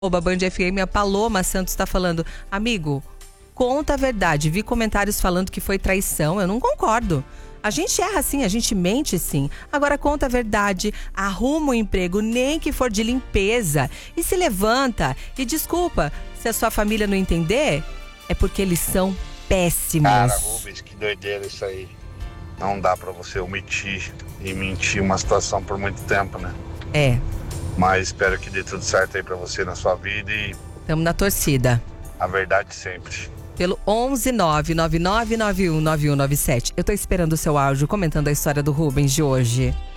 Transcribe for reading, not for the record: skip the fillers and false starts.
Band FM, a Paloma Santos está falando: amigo, conta a verdade. Vi comentários falando que foi traição. Eu não concordo. A gente erra sim, a gente mente sim. Agora conta a verdade, arruma um emprego, nem que for de limpeza, e se levanta. E desculpa, se a sua família não entender, é porque eles são péssimos. Cara, Rubens, que doideira isso aí. Não dá pra você omitir e mentir uma situação por muito tempo, né? É. Mas espero que dê tudo certo aí pra você na sua vida e Tamo na torcida. a verdade sempre. Pelo 11999919197. Eu tô esperando o seu áudio comentando a história do Rubens de hoje.